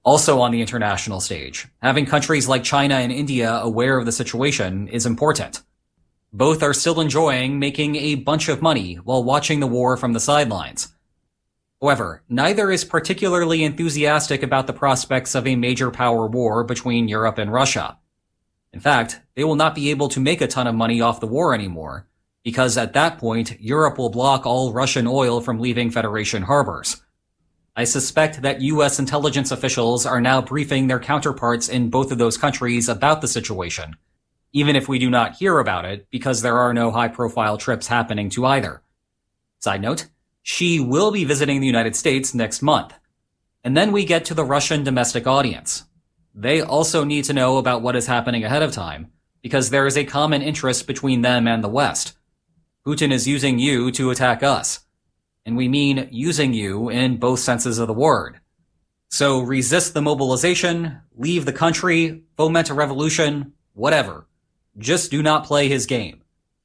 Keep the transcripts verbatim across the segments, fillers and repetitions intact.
Also on the international stage, having countries like China and India aware of the situation is important. Both are still enjoying making a bunch of money while watching the war from the sidelines. However, neither is particularly enthusiastic about the prospects of a major power war between Europe and Russia. In fact, they will not be able to make a ton of money off the war anymore, because at that point, Europe will block all Russian oil from leaving Federation harbors. I suspect that U S intelligence officials are now briefing their counterparts in both of those countries about the situation, even if we do not hear about it because there are no high-profile trips happening to either. Side note, Xi will be visiting the United States next month. And then we get to the Russian domestic audience. They also need to know about what is happening ahead of time, because there is a common interest between them and the West. Putin is using you to attack us. And we mean using you in both senses of the word. So resist the mobilization, leave the country, foment a revolution, whatever. Just do not play his game.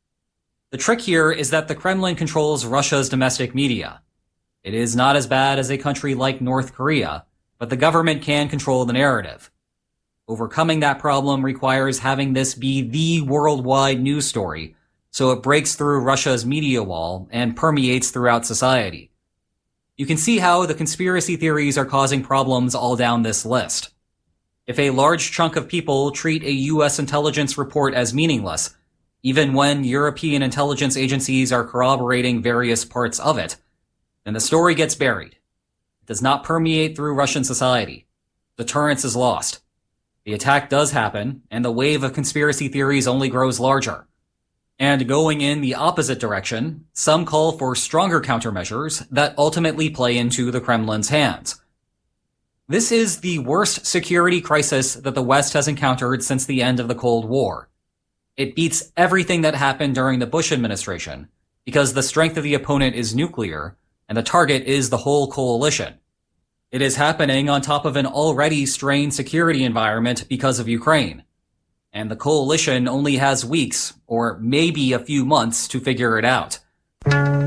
The trick here is that the Kremlin controls Russia's domestic media. It is not as bad as a country like North Korea, but the government can control the narrative. Overcoming that problem requires having this be the worldwide news story, so it breaks through Russia's media wall and permeates throughout society. You can see how the conspiracy theories are causing problems all down this list. If a large chunk of people treat a U S intelligence report as meaningless, even when European intelligence agencies are corroborating various parts of it, then the story gets buried. It does not permeate through Russian society. Deterrence is lost. The attack does happen, and the wave of conspiracy theories only grows larger. And going in the opposite direction, some call for stronger countermeasures that ultimately play into the Kremlin's hands. This is the worst security crisis that the West has encountered since the end of the Cold War. It beats everything that happened during the Bush administration, because the strength of the opponent is nuclear, and the target is the whole coalition. It is happening on top of an already strained security environment because of Ukraine. And the coalition only has weeks, or maybe a few months, to figure it out.